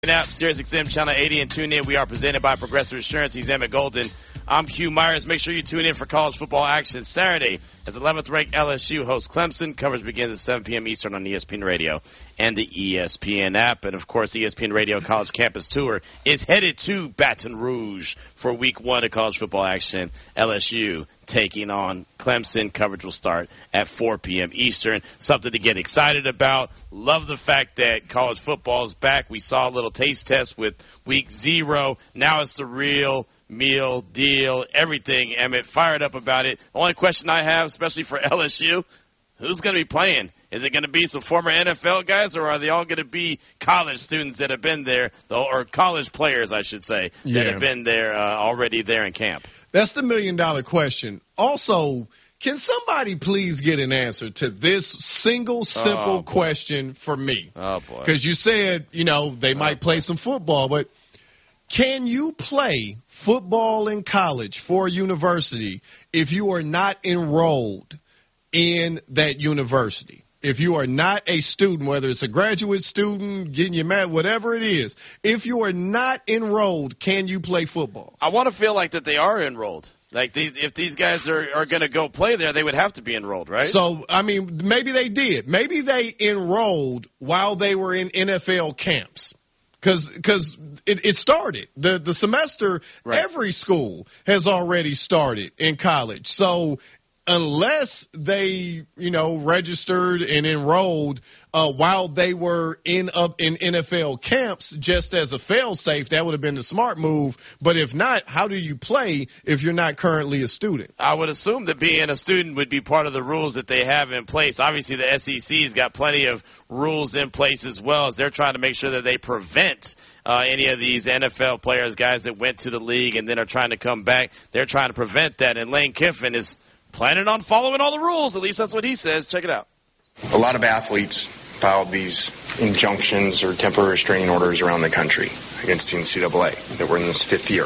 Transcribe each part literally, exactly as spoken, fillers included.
App, SiriusXM Channel eighty, and tune in. We are presented by Progressive Insurance. He's Emmett Golden. I'm Q Myers. Make sure you tune in for college football action Saturday as eleventh-ranked L S U hosts Clemson. Coverage begins at seven p.m. Eastern on E S P N Radio and the E S P N app. And, of course, E S P N Radio College Campus Tour is headed to Baton Rouge for week one of college football action. L S U taking on Clemson. Coverage will start at four p.m. Eastern. Something to get excited about. Love the fact that college football is back. We saw a little taste test with week zero. Now it's the real meal deal. Everything, Emmett, fired up about it. The only question I have, especially for L S U, who's going to be playing? Is it going to be some former N F L guys, or are they all going to be college students that have been there, or college players, I should say, that yeah. have been there uh, already there in camp? That's the million-dollar question. Also, can somebody please get an answer to this single, simple oh, question for me? Oh, boy. Because you said, you know, they might oh, play boy. some football, but can you play football in college for a university if you are not enrolled in that university? If you are not a student, whether it's a graduate student, getting your mat, whatever it is, if you are not enrolled, can you play football? I want to feel like that they are enrolled. Like, these, if these guys are, are going to go play there, they would have to be enrolled, right? So, I mean, maybe they did. Maybe they enrolled while they were in N F L camps. Because because it, it started. The, the semester, right. Every school has already started in college. So unless they, you know, registered and enrolled uh, while they were in up in N F L camps, just as a fail-safe, that would have been the smart move. But if not, how do you play if you're not currently a student? I would assume that being a student would be part of the rules that they have in place. Obviously, the S E C's got plenty of rules in place as well, as they're trying to make sure that they prevent uh, any of these N F L players, guys that went to the league and then are trying to come back. They're trying to prevent that, and Lane Kiffin is planning on following all the rules. At least that's what he says. Check it out. A lot of athletes filed these injunctions or temporary restraining orders around the country against the N C double A that were in this fifth year,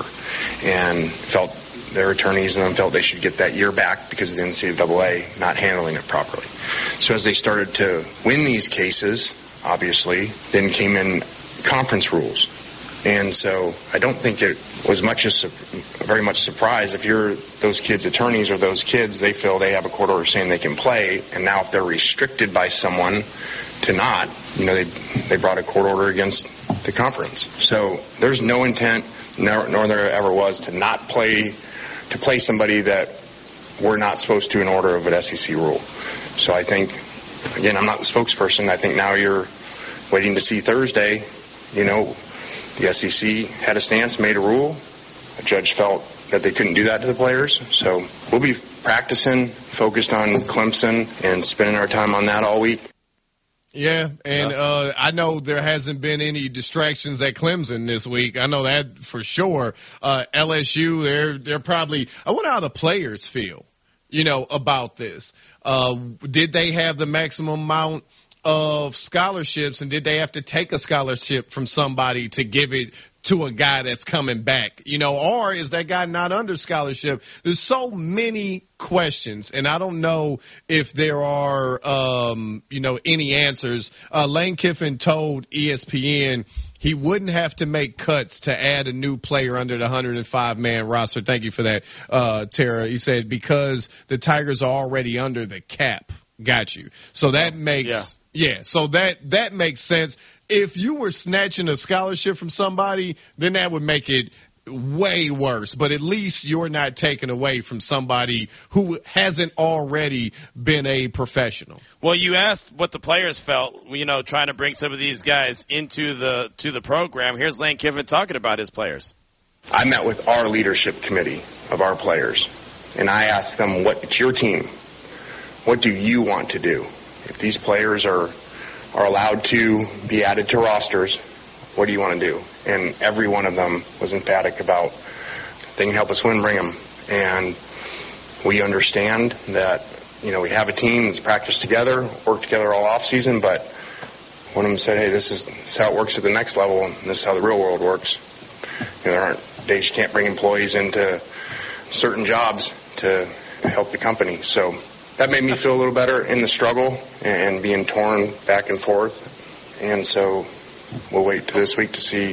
and felt their attorneys and them felt they should get that year back because of the N C double A not handling it properly. So as they started to win these cases, obviously, then came in conference rules. And so I don't think it was much as very much surprise if you're those kids' attorneys or those kids, they feel they have a court order saying they can play, and now if they're restricted by someone to not, you know, they they brought a court order against the conference. So there's no intent, nor, nor there ever was, to not play, to play somebody that we're not supposed to in order of an S E C rule. So I think, again, I'm not the spokesperson. I think now you're waiting to see Thursday, you know, the S E C had a stance, made a rule. A judge felt that they couldn't do that to the players. So we'll be practicing, focused on Clemson, and spending our time on that all week. Yeah, and uh, I know there hasn't been any distractions at Clemson this week. I know that for sure. Uh, L S U, they're they're probably – I wonder how the players feel, you know, about this. Uh, did they have the maximum amount of scholarships, and did they have to take a scholarship from somebody to give it to a guy that's coming back, you know, or is that guy not under scholarship? There's so many questions, and I don't know if there are, um, you know, any answers. Uh, Lane Kiffin told E S P N he wouldn't have to make cuts to add a new player under the one hundred five man roster. Thank you for that, uh, Tara. He said because the Tigers are already under the cap. Got you. So, so that makes yeah. – Yeah, so that that makes sense. If you were snatching a scholarship from somebody, then that would make it way worse. But at least you're not taking away from somebody who hasn't already been a professional. Well, you asked what the players felt, you know, trying to bring some of these guys into the to the program. Here's Lane Kiffin talking about his players. I met with our leadership committee of our players, and I asked them, "What? It's your team. What do you want to do? If these players are are allowed to be added to rosters, what do you want to do?" And every one of them was emphatic about, if they can help us win, bring them. And we understand that, you know, we have a team that's practiced together, worked together all off season, but one of them said, hey, this is, this is how it works at the next level, and this is how the real world works. You know, there aren't days you can't bring employees into certain jobs to help the company. So that made me feel a little better in the struggle and being torn back and forth. And so we'll wait till this week to see